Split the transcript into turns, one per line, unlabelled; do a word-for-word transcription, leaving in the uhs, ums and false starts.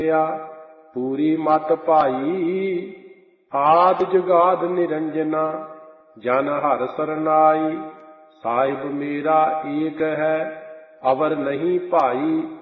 ਪੂਰੀ ਮਤ ਭਾਈ। ਆਦਿ ਜੁਗਾਦਿ ਨਿਰੰਜਨਾ ਜਨ ਹਰਿ ਸਰਨਾਈ। ਸਾਹਿਬ ਮੇਰਾ ਏਕ ਹੈ ਅਵਰ ਨਹੀਂ ਭਾਈ।